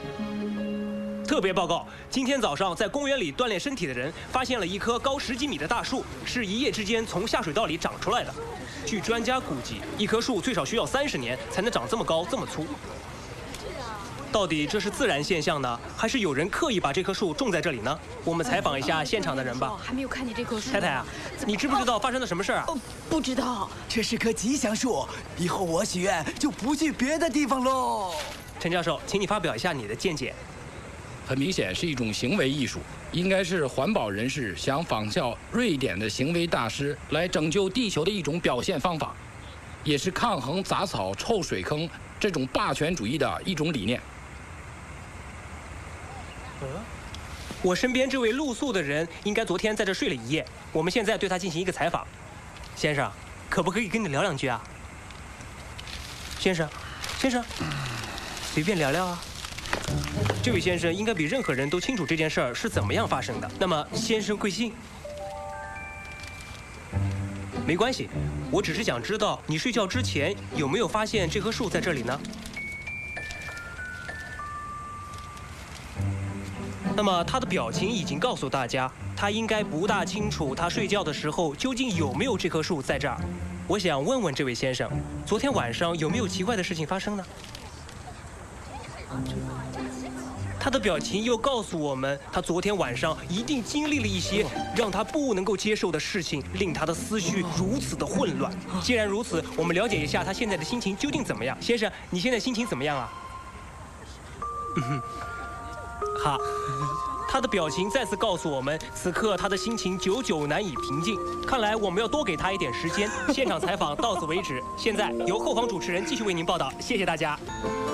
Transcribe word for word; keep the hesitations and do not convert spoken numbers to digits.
特别报告：今天早上在公园里锻炼身体的人发现了一棵高十几米的大树，是一夜之间从下水道里长出来的。据专家估计，一棵树最少需要三十年才能长这么高这么粗。到底这是自然现象呢，还是有人刻意把这棵树种在这里呢？我们采访一下现场的人吧。 还没有看见这棵树。 太太啊，你知不知道发生了什么事啊？ 哦，不知道。 这是棵吉祥树，以后我许愿就不去别的地方喽。 陈教授，请你发表一下你的见解。 很明显是一种行为艺术，应该是环保人士想仿效瑞典的行为大师来拯救地球的一种表现方法，也是抗衡杂草、臭水坑这种霸权主义的一种理念。 呃，我身边这位露宿的人应该昨天在这睡了一夜，我们现在对他进行一个采访。先生，可不可以跟你聊两句啊？先生，先生，随便聊聊啊。 这位先生应该比任何人都清楚这件事儿是怎么样发生的。那么，先生贵姓？没关系，我只是想知道你睡觉之前有没有发现这棵树在这里呢？那么他的表情已经告诉大家，他应该不大清楚他睡觉的时候究竟有没有这棵树在这儿。我想问问这位先生，昨天晚上有没有奇怪的事情发生呢？ 他的表情又告诉我们，他昨天晚上一定经历了一些让他不能够接受的事情，令他的思绪如此的混乱。既然如此，我们了解一下他现在的心情究竟怎么样。先生，你现在心情怎么样啊？嗯哼，好。他的表情再次告诉我们，此刻他的心情久久难以平静。看来我们要多给他一点时间。现场采访到此为止，现在由后方主持人继续为您报道。谢谢大家。